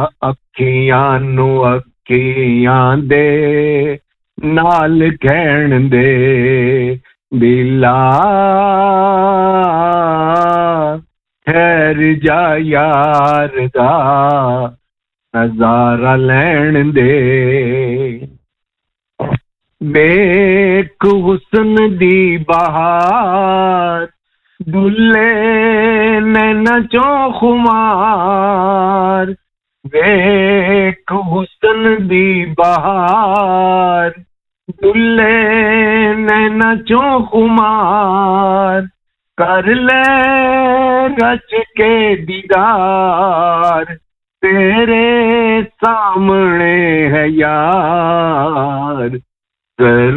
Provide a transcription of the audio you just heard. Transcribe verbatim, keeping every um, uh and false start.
अखियां नू अखियां दे नाल कहण दे दिला ठहर जा यार दा नजारा लैण दे बेक हुस्न दी बहार दुल्ले नैना चो खुमार बेक हुस्न दी बहार दुल्ले नैना चो खुमार कर ले रच के दीदार तेरे सामने है यार।